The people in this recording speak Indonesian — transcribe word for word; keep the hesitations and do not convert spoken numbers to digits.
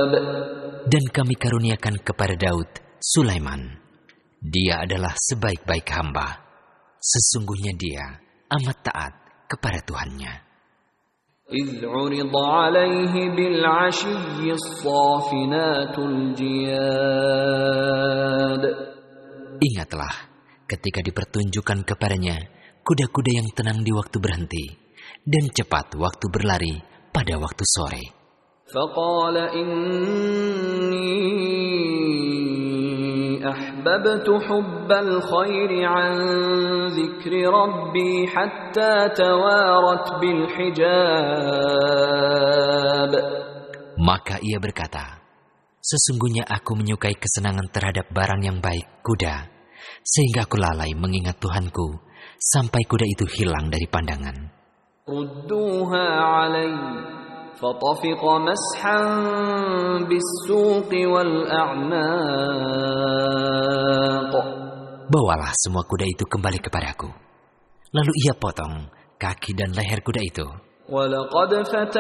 Dan kami karuniakan kepada Daud Sulaiman. Dia adalah sebaik-baik hamba. Sesungguhnya dia amat taat kepada Tuhannya. إذ عرض عليه بالعشي الصافنات الجياد. Ingatlah ketika dipertunjukkan kepadanya kuda-kuda yang tenang di waktu berhenti dan cepat waktu berlari pada waktu sore. فقال إني أحببت حب الخير عن ذكر ربي حتى توارت بالحجاب. Maka ia berkata, sesungguhnya aku menyukai kesenangan terhadap barang yang baik, kuda, sehingga aku lalai mengingat Tuhanku sampai kuda itu hilang dari pandangan. Rudduha alai فطفق مسحا بالسوق والأعناق. Bawalah semua kuda itu kembali kepadaku. Lalu ia potong kaki dan leher kuda itu. وَلَقَدْ فَتَنَّا